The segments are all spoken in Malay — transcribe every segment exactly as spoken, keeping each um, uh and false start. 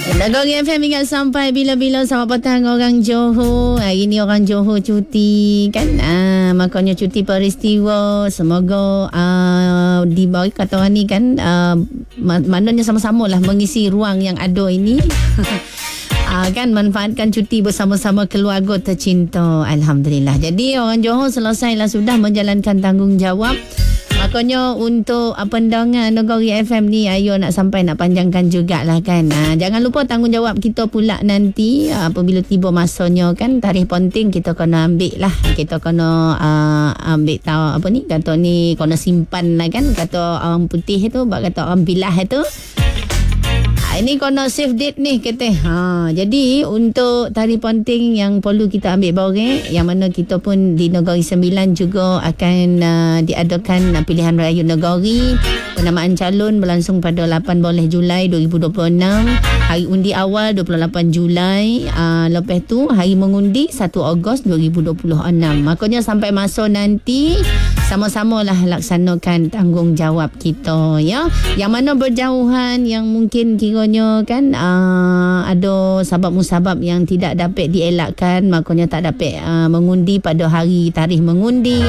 Nagori F M ingat sampai bila-bila. Selamat petang orang Johor. Hari ni orang Johor cuti kan. Ah, makanya cuti peristiwa. Semoga uh, dibagi kata orang ni kan. Uh, maknanya sama-sama lah mengisi ruang yang ada ini. Uh, kan manfaatkan cuti bersama-sama keluarga tercinta. Alhamdulillah. Jadi orang Johor selesailah sudah menjalankan tanggungjawab. Makanya untuk uh, pendengar Nagori F M ni, ayo nak sampai nak panjangkan jugalah kan. Uh, jangan lupa tanggungjawab kita pula nanti uh, apabila tiba masanya kan. Tarikh penting kita kena ambil lah. Kita kena uh, ambil tahu apa ni. Kata ni kena simpan lah kan. Kata orang putih tu, kata orang bilah tu. Ini kena save date ni kata. Ha, jadi untuk tarikh penting yang perlu kita ambil borek, yang mana kita pun di Negeri Sembilan juga akan uh, diadakan uh, pilihan raya negeri. Penamaan calon berlangsung pada lapan belas Julai dua ribu dua puluh enam. Hari undi awal dua puluh lapan Julai. Uh, lepas tu hari mengundi satu Ogos dua ribu dua puluh enam. Makanya sampai masa nanti sama-samalah laksanakan tanggungjawab kita ya. Yang mana berjauhan, yang mungkin kiranya kan uh, ada sabab-musabab yang tidak dapat dielakkan, makanya tak dapat uh, mengundi pada hari tarikh mengundi.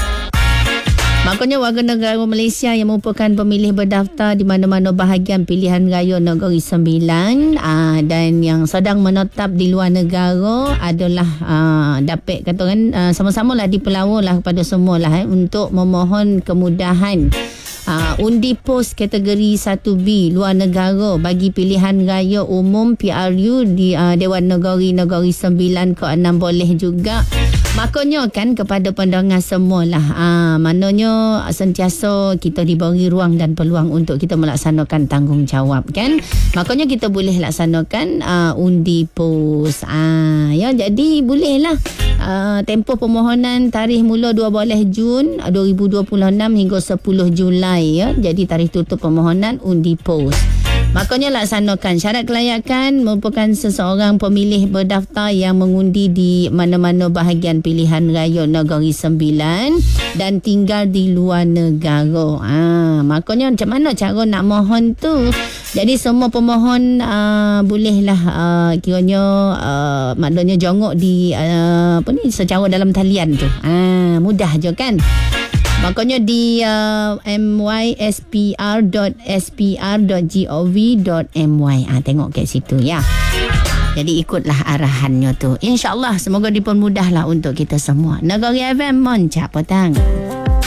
Makanya warga negara Malaysia yang merupakan pemilih berdaftar di mana-mana bahagian pilihan raya Negeri Sembilan aa, dan yang sedang menetap di luar negara adalah aa, dapat katakan aa, sama-samalah dipelawalah kepada semualah eh, untuk memohon kemudahan Uh, undi pos kategori satu B luar negara bagi pilihan raya umum P R U di uh, Dewan Negeri Negeri Sembilan ke enam boleh juga. Makanya kan kepada pendengar semualah uh, maknanya sentiasa kita diberi ruang dan peluang untuk kita melaksanakan tanggungjawab kan. Makanya kita boleh laksanakan uh, undi pos. Uh, ya jadi bolehlah. Uh, tempoh permohonan tarikh mula dua belas Jun dua ribu dua puluh enam hingga sepuluh Julai ya. Jadi tarikh tutup permohonan undi pos. Makanya laksanakan. Syarat kelayakan merupakan seseorang pemilih berdaftar yang mengundi di mana-mana bahagian pilihan raya Negeri Sembilan dan tinggal di luar negara. Ha, makanya macam mana cara nak mohon tu? Jadi semua pemohon uh, bolehlah uh, kiranya uh, maknanya jongok di uh, apa ni secara dalam talian tu. Ha, mudah je kan? Makanya di uh, m y s p r dot s p r dot gov dot m y. Ah, tengok kat situ ya. Jadi ikutlah arahannya tu. InsyaAllah semoga dipermudahlah untuk kita semua. Nagori F M Moncak Petang.